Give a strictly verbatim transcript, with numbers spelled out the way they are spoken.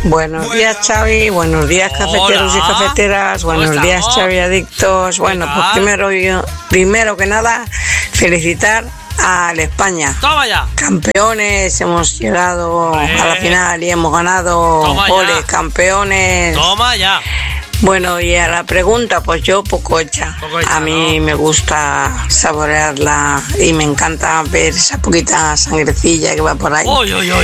Buenos días, Xavi. Buenos días, cafeteros Hola. y cafeteras. Buenos ¿Cómo días, estamos? Xavi Adictos. Bueno, pues tal? primero, yo, primero que nada, felicitar al España. Toma ya. Campeones, hemos llegado Hombre. a la final y hemos ganado. Toma ya. Ole, campeones. Toma ya. Bueno, y a la pregunta, pues yo poco hecha. Poco hecha, A mí ¿no? me gusta saborearla y me encanta ver esa poquita sangrecilla que va por ahí. Uy, uy, uy.